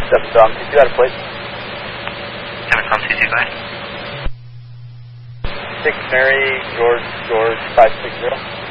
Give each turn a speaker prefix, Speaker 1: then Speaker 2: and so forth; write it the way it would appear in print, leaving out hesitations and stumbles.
Speaker 1: 7 CC, got a plate.
Speaker 2: 7 CC, go ahead.
Speaker 1: 6 Mary, George, 560.